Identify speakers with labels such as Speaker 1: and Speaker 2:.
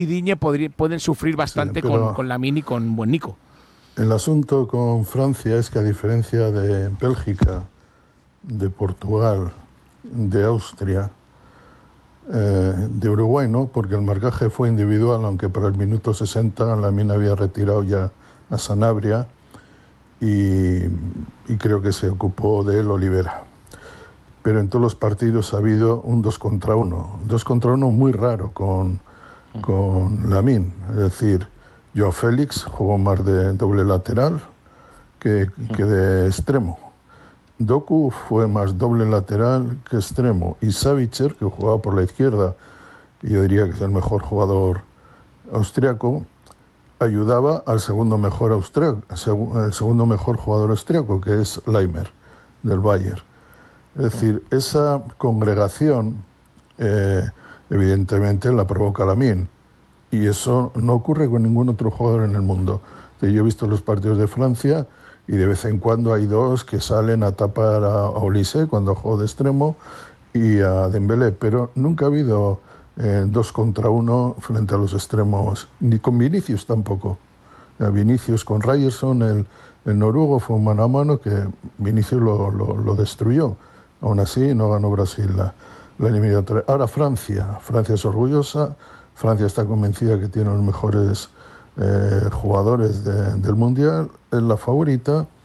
Speaker 1: y Digne pueden sufrir
Speaker 2: Sí,
Speaker 1: bastante
Speaker 2: pero
Speaker 1: con Lamine y con buen Nico.
Speaker 2: el asunto con Francia es que a diferencia de Bélgica, de Portugal, de Austria, de Uruguay no, porque el marcaje fue individual, aunque para el minuto 60 Lamine había retirado ya a Sanabria y, y creo que se ocupó de él Olivera. Pero en todos los partidos ha habido un 2 contra uno muy raro con Lamine. Es decir, Joao Félix jugó más de doble lateral que de extremo. Doku fue más doble lateral que extremo. Y Savitzer, que jugaba por la izquierda, y yo diría que es el mejor jugador austriaco, ayudaba al segundo mejor el segundo mejor jugador austriaco, que es Leimer, del Bayern. Es decir, esa congregación eh, evidentemente la provoca Lamine. Y eso no ocurre con ningún otro jugador en el mundo. Yo he visto los partidos de Francia y de vez en cuando hay dos que salen a tapar a Olise cuando juega de extremo y a Dembélé, pero nunca ha habido 2 contra 1 frente a los extremos, ni con Vinicius tampoco. Vinicius con Ryerson, el noruego, fue un mano a mano que Vinicius lo destruyó. Aún así no ganó Brasil la eliminatoria. Ahora Francia es orgullosa, Francia está convencida que tiene los mejores jugadores del Mundial, es la favorita